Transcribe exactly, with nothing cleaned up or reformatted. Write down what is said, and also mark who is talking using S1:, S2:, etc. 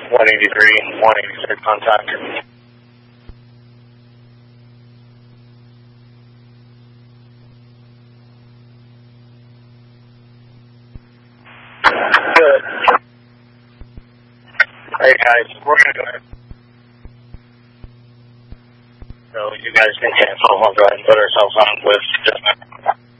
S1: one eighty-three, one eighty-six contact. Good. Hey guys, we're going to go ahead. So you guys can cancel. We'll go ahead and put ourselves on with just